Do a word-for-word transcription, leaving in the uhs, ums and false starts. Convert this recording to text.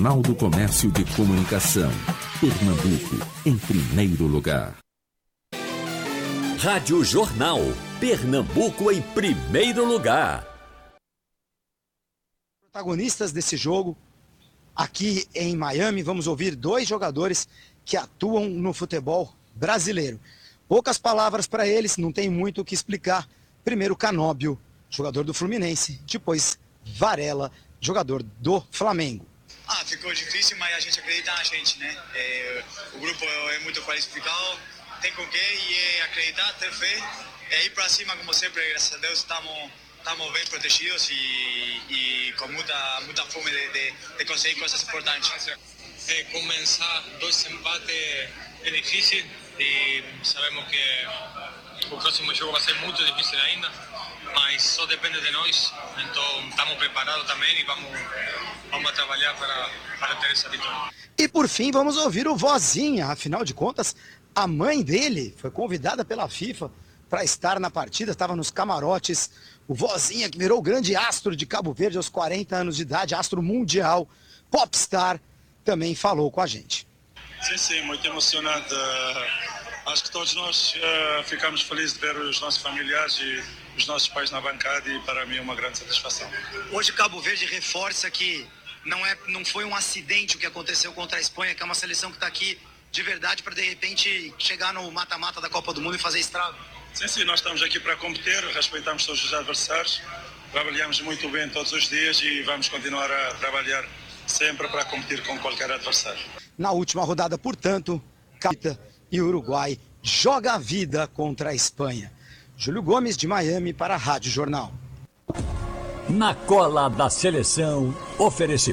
Jornal do Comércio de Comunicação. Pernambuco, em primeiro lugar. Rádio Jornal. Pernambuco em primeiro lugar. Protagonistas desse jogo, aqui em Miami, vamos ouvir dois jogadores que atuam no futebol brasileiro. Poucas palavras para eles, não tem muito o que explicar. Primeiro, Canóbio, jogador do Fluminense. Depois, Varela, jogador do Flamengo. Ah, ficou difícil, mas a gente acredita na gente, né? É, o grupo é muito qualificado, tem com que e acreditar, ter fé, é ir para cima como sempre, graças a Deus estamos estamos bem protegidos e, e com muita muita fome de, de, de conseguir coisas importantes. É, começar dois empates é difícil e sabemos que o próximo jogo vai ser muito difícil ainda, mas só depende de nós, então estamos preparados também e vamos, vamos trabalhar para, para ter essa vitória. E por fim vamos ouvir o Vozinha, afinal de contas a mãe dele foi convidada pela FIFA para estar na partida, estava nos camarotes. O Vozinha, que virou grande astro de Cabo Verde aos quarenta anos de idade, astro mundial, popstar, também falou com a gente. Sim, sim, muito emocionante. Uh, acho que todos nós uh, ficamos felizes de ver os nossos familiares e os nossos pais na bancada e para mim é uma grande satisfação. Hoje Cabo Verde reforça que não, é, não foi um acidente o que aconteceu contra a Espanha, que é uma seleção que está aqui de verdade para de repente chegar no mata-mata da Copa do Mundo e fazer estrago. Sim, sim, nós estamos aqui para competir, respeitamos todos os adversários, trabalhamos muito bem todos os dias e vamos continuar a trabalhar sempre para competir com qualquer adversário. Na última rodada, portanto, Capita e Uruguai joga a vida contra a Espanha. Júlio Gomes, de Miami, para a Rádio Jornal. Na cola da seleção, oferecimento.